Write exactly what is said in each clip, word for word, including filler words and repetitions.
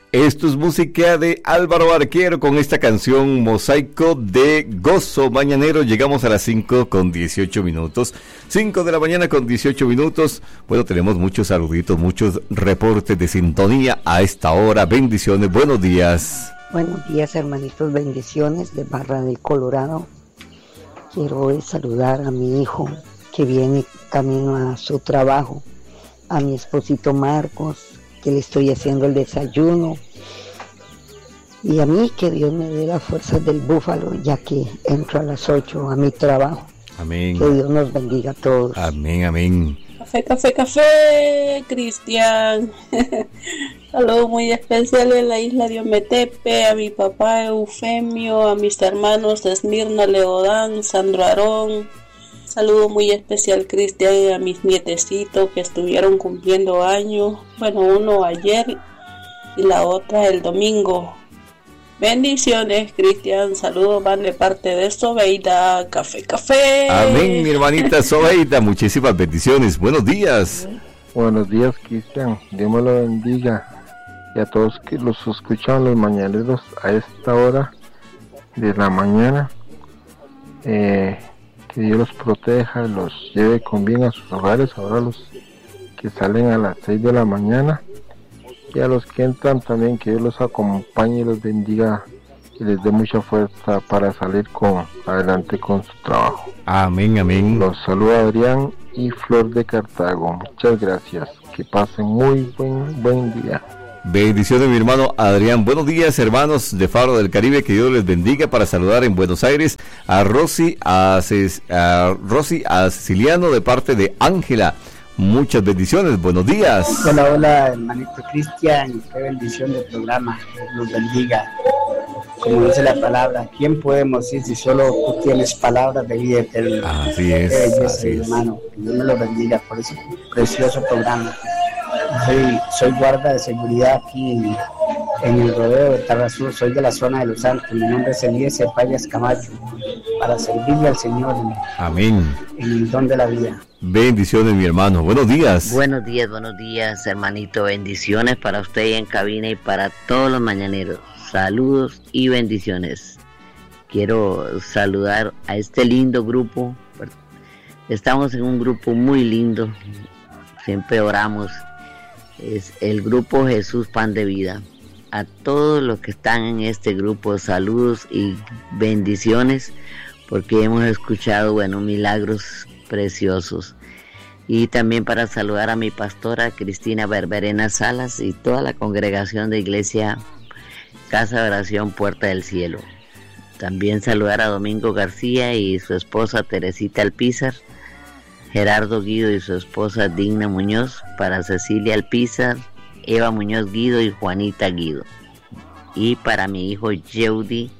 Esto es música de Álvaro Arquero con esta canción Mosaico de Gozo Mañanero. Llegamos a las cinco con dieciocho minutos. cinco de la mañana con dieciocho minutos. Bueno, tenemos muchos saluditos, muchos reportes de sintonía a esta hora. Bendiciones, buenos días. Buenos días, hermanitos, bendiciones de Barra del Colorado. Quiero hoy saludar a mi hijo que viene camino a su trabajo, a mi esposito Marcos, que le estoy haciendo el desayuno, y a mí que Dios me dé las fuerzas del búfalo, ya que entro a las ocho a mi trabajo. Amén. Que Dios nos bendiga a todos. Amén, amén. Café, café, café, Cristian. Saludos muy especiales en la isla de Ometepe, a mi papá Eufemio, a mis hermanos Esmirna, Leodán, Sandro Aarón. Saludo muy especial, Cristian, a mis nietecitos que estuvieron cumpliendo años. Bueno, uno ayer y la otra el domingo. Bendiciones, Cristian. Saludos van de parte de Sobeida. Café, café. Amén, mi hermanita Sobeida. Muchísimas bendiciones. Buenos días. Buenos días, Cristian. Dios me lo bendiga. Y a todos que los escuchan los mañaneros a esta hora de la mañana. Eh... Que Dios los proteja, los lleve con bien a sus hogares, ahora los que salen a las seis de la mañana, y a los que entran también, que Dios los acompañe y los bendiga y les dé mucha fuerza para salir con adelante con su trabajo. Amén, amén. Los saluda Adrián y Flor de Cartago. Muchas gracias, que pasen muy buen, buen día. Bendiciones, mi hermano Adrián. Buenos días, hermanos de Faro del Caribe, que Dios les bendiga. Para saludar en Buenos Aires a Rosy, a, Ces, a Rosy, a Siciliano, de parte de Ángela. Muchas bendiciones, buenos días. Hola, hola, hermanito Cristian. Qué bendición del programa. Dios los bendiga. Como dice la palabra, ¿quién podemos ir si solo tú tienes palabras de vida eterna? Así es, Qué belleza, así es. hermano. Que Dios me lo bendiga por ese precioso programa. Soy, soy guarda de seguridad aquí en, en el rodeo de Tarrazú, soy de la zona de Los Santos, mi nombre es Eliezer Payas Camacho, para servirle al Señor en, amén, en el don de la vida. Bendiciones, mi hermano, buenos días. Buenos días, buenos días, hermanito, bendiciones para usted y en cabina y para todos los mañaneros, saludos y bendiciones. Quiero saludar a este lindo grupo, estamos en un grupo muy lindo, siempre oramos. Es el grupo Jesús Pan de Vida. A todos los que están en este grupo, saludos y bendiciones, porque hemos escuchado, bueno, milagros preciosos. Y también para saludar a mi pastora Cristina Berberena Salas y toda la congregación de Iglesia Casa de Oración Puerta del Cielo. También saludar a Domingo García y su esposa Teresita Alpizar, Gerardo Guido y su esposa Digna Muñoz, para Cecilia Alpizar, Eva Muñoz Guido y Juanita Guido. Y para mi hijo Yeudi,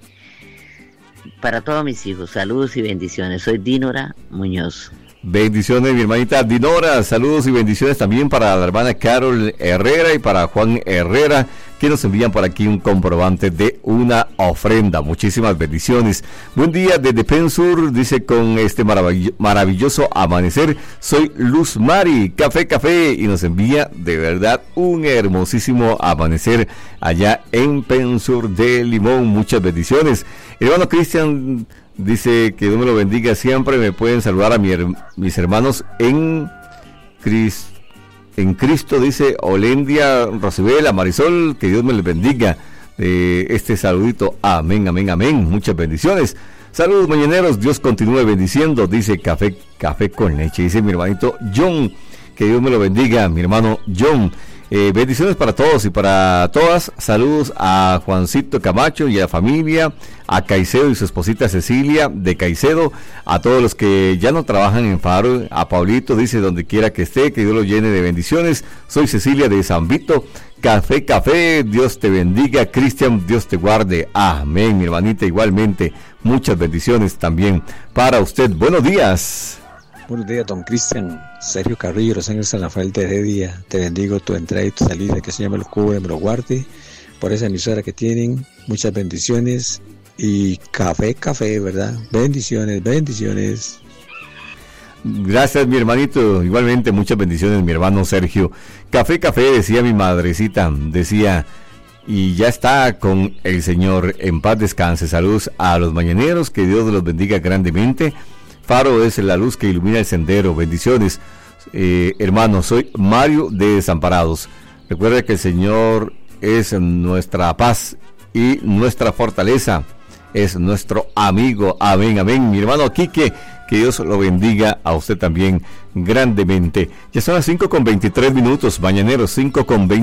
para todos mis hijos, saludos y bendiciones. Soy Dinora Muñoz. Bendiciones, mi hermanita Dinora, saludos y bendiciones también para la hermana Carol Herrera y para Juan Herrera, que nos envían por aquí un comprobante de una ofrenda. Muchísimas bendiciones. Buen día desde Pensur, dice, con este marav- maravilloso amanecer, soy Luz Mari, café, café, y nos envía de verdad un hermosísimo amanecer allá en Pensur de Limón. Muchas bendiciones. Hermano Cristian dice que Dios me lo bendiga siempre. Me pueden saludar a mi, mis hermanos en, Cris, en Cristo, dice Olendia, Rosibela, Marisol, que Dios me les bendiga. Eh, este saludito, amén, amén, amén. Muchas bendiciones. Saludos mañaneros, Dios continúe bendiciendo, dice café, café con leche, dice mi hermanito John, que Dios me lo bendiga, mi hermano John. Eh, bendiciones para todos y para todas. Saludos a Juancito Camacho y a la familia, a Caicedo y su esposita Cecilia de Caicedo, a todos los que ya no trabajan en Faro, a Paulito, dice, donde quiera que esté, que Dios lo llene de bendiciones. Soy Cecilia de San Vito. Café, café, Dios te bendiga. Cristian, Dios te guarde. Amén, mi hermanita, igualmente. Muchas bendiciones también para usted. Buenos días. Buenos días, don Cristian. Sergio Carrillo, Los Ángeles San Rafael de Heredia. Te bendigo tu entrada y tu salida, que el Señor me lo cubre, me lo guarde por esa emisora que tienen. Muchas bendiciones y café, café, ¿verdad? Bendiciones, bendiciones. Gracias, mi hermanito. Igualmente, muchas bendiciones, mi hermano Sergio. Café, café, decía mi madrecita. Decía, y ya está con el Señor. En paz descanse. Saludos a los mañaneros, que Dios los bendiga grandemente. Faro es la luz que ilumina el sendero. Bendiciones, eh, hermanos. Soy Mario de Desamparados. Recuerda que el Señor es nuestra paz y nuestra fortaleza. Es nuestro amigo. Amén, amén. Mi hermano Quique, que Dios lo bendiga a usted también grandemente. Ya son las cinco con veintitrés minutos, mañaneros, cinco con veinte.